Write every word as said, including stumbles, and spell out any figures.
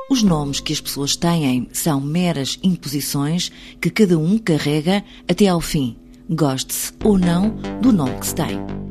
Os nomes que as pessoas têm são meras imposições que cada um carrega até ao fim, goste-se ou não do nome que se tem.